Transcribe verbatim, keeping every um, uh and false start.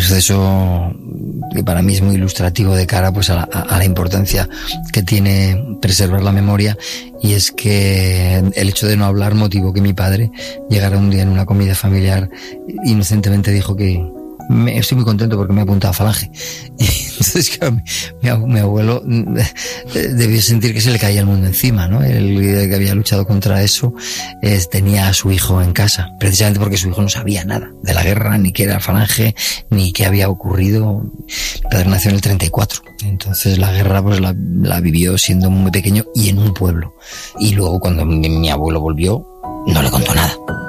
suceso que para mí es muy ilustrativo de cara pues a la, a la importancia que tiene preservar la memoria, y es que el hecho de no hablar motivó que mi padre llegara un día en una comida familiar, inocentemente dijo que me, estoy muy contento porque me he apuntado a Falange. Y entonces, claro, mi, mi, mi abuelo debió sentir que se le caía el mundo encima, ¿no? Él, que había luchado contra eso, eh, tenía a su hijo en casa, precisamente porque su hijo no sabía nada de la guerra, ni qué era Falange, ni qué había ocurrido. Mi padre nació en el treinta y cuatro, entonces la guerra pues la, la vivió siendo muy pequeño y en un pueblo. Y luego cuando mi, mi abuelo volvió, no le contó nada.